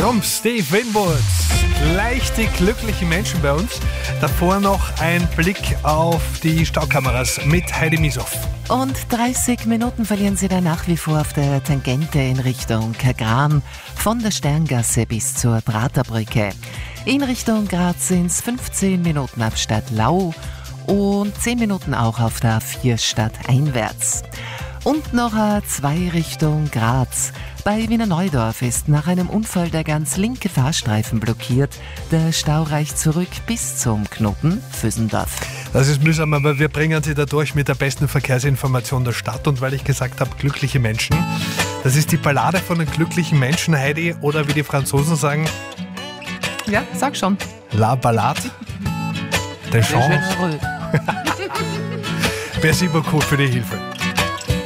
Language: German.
Grumps, Steve Winwood. Gleich die glücklichen Menschen bei uns. Davor noch ein Blick auf die Staukameras mit Heidi Misow. Und 30 Minuten verlieren Sie dann nach wie vor auf der Tangente in Richtung Kagran, von der Sterngasse bis zur Praterbrücke. In Richtung Graz sind es 15 Minuten ab Stadtlau und 10 Minuten auch auf der A4 stadteinwärts. Und noch A2 Richtung Graz. Bei Wiener Neudorf ist nach einem Unfall der ganz linke Fahrstreifen blockiert. Der Stau reicht zurück bis zum Knoten Vösendorf. Das ist mühsam, aber wir bringen Sie da durch mit der besten Verkehrsinformation der Stadt. Und weil ich gesagt habe, glückliche Menschen, das ist die Ballade von den glücklichen Menschen, Heidi, oder wie die Franzosen sagen, Ja, sag schon. La Ballade des Gens. Merci beaucoup für die Hilfe.